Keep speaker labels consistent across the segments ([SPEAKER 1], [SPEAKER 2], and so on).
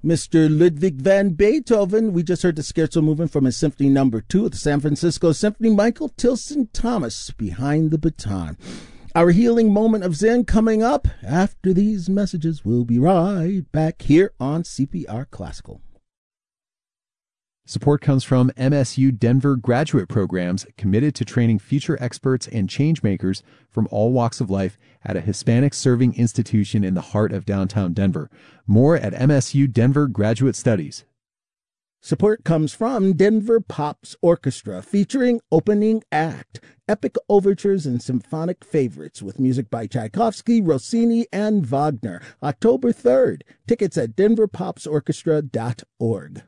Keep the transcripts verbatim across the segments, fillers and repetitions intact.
[SPEAKER 1] Mister Ludwig van Beethoven. We just heard the Scherzo movement from his Symphony Number Two of the San Francisco Symphony. Michael Tilson Thomas behind the baton. Our healing moment of Zen coming up after these messages. We'll be right back here on C P R Classical.
[SPEAKER 2] Support comes from M S U Denver graduate programs committed to training future experts and changemakers from all walks of life at a Hispanic serving institution in the heart of downtown Denver. More at M S U Denver Graduate Studies.
[SPEAKER 1] Support comes from Denver Pops Orchestra, featuring opening act, epic overtures and symphonic favorites with music by Tchaikovsky, Rossini, and Wagner. October third. Tickets at denver pops orchestra dot org.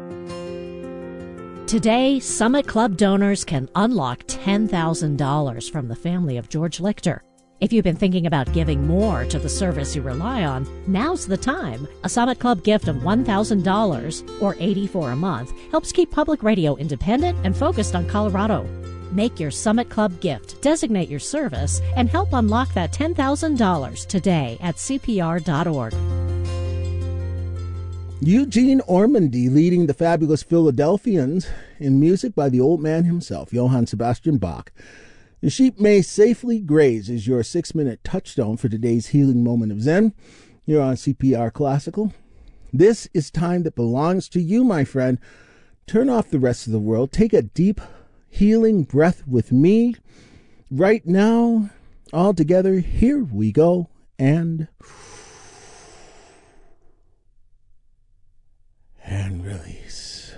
[SPEAKER 3] Today, Summit Club donors can unlock ten thousand dollars from the family of George Lichter. If you've been thinking about giving more to the service you rely on, now's the time. A Summit Club gift of one thousand dollars, or eighty-four dollars a month, helps keep public radio independent and focused on Colorado. Make your Summit Club gift, designate your service, and help unlock that ten thousand dollars today at C P R dot org.
[SPEAKER 1] Eugene Ormandy leading the fabulous Philadelphians in music by the old man himself, Johann Sebastian Bach. The sheep may safely graze is your six-minute touchstone for today's healing moment of Zen here on C P R Classical. This is time that belongs to you, my friend. Turn off the rest of the world. Take a deep healing breath with me right now. All together, here we go. And... and release.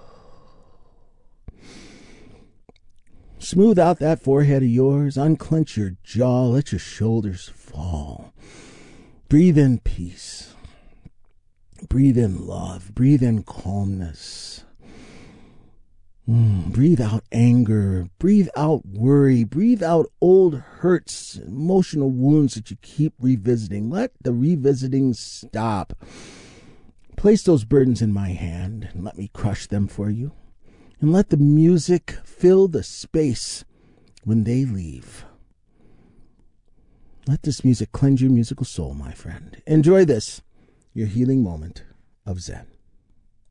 [SPEAKER 1] Smooth out that forehead of yours. Unclench your jaw. Let your shoulders fall. Breathe in peace. Breathe in love. Breathe in calmness. Mm, breathe out anger. Breathe out worry. Breathe out old hurts, emotional wounds that you keep revisiting. Let the revisiting stop. Place those burdens in my hand and let me crush them for you. And let the music fill the space when they leave. Let this music cleanse your musical soul, my friend. Enjoy this, your healing moment of Zen.